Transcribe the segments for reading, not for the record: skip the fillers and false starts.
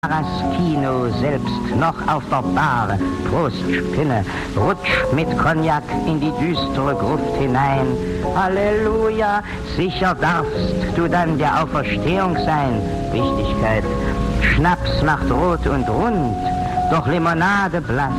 Kino selbst noch auf der Bar. Prost, Spinne, rutsch mit Cognac in die düstere Gruft hinein. Halleluja, sicher darfst du dann der Auferstehung sein. Wichtigkeit, Schnaps macht rot und rund, doch Limonade blass.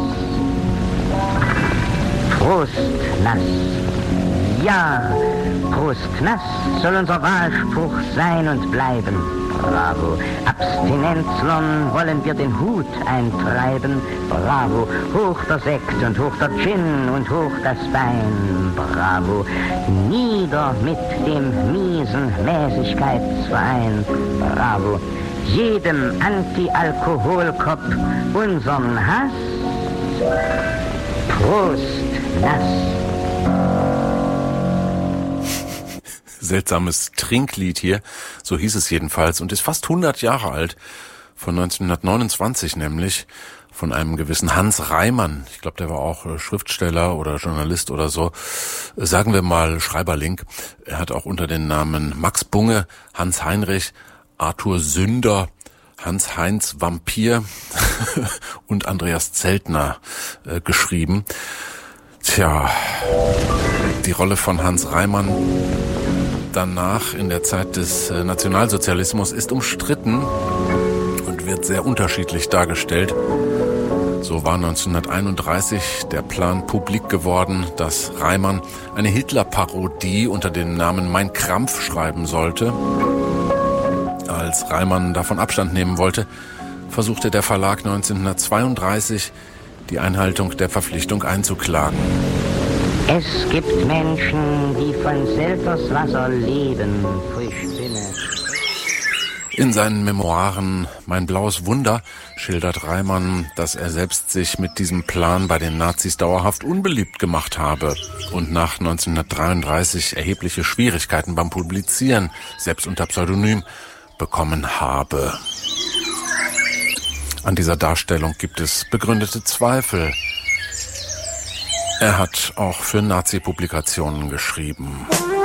Prost, nass. Ja, Prost, nass soll unser Wahlspruch sein und bleiben. Bravo, Abstinenzlern wollen wir den Hut eintreiben. Bravo, hoch der Sekt und hoch der Gin und hoch das Bein. Bravo, nieder mit dem miesen Mäßigkeitsverein. Bravo, jedem Anti-Alkoholkopf unseren Hass. Prost, nass. Seltsames Trinklied hier, so hieß es jedenfalls, und ist fast 100 Jahre alt, von 1929 nämlich, von einem gewissen Hans Reimann. Ich glaube, der war auch Schriftsteller oder Journalist oder so, sagen wir mal Schreiberling. Er hat auch unter den Namen Max Bunge, Hans Heinrich, Arthur Sünder, Hans-Heinz Vampir und Andreas Zeltner geschrieben. Tja, die Rolle von Hans Reimann danach in der Zeit des Nationalsozialismus ist umstritten und wird sehr unterschiedlich dargestellt. So war 1931 der Plan publik geworden, dass Reimann eine Hitler-Parodie unter dem Namen Mein Krampf schreiben sollte. Als Reimann davon Abstand nehmen wollte, versuchte der Verlag 1932 die Einhaltung der Verpflichtung einzuklagen. Es gibt Menschen, die von Selterswasser leben, Spinne. In seinen Memoiren Mein blaues Wunder schildert Reimann, dass er selbst sich mit diesem Plan bei den Nazis dauerhaft unbeliebt gemacht habe und nach 1933 erhebliche Schwierigkeiten beim Publizieren, selbst unter Pseudonym, bekommen habe. An dieser Darstellung gibt es begründete Zweifel. Er hat auch für Nazi-Publikationen geschrieben.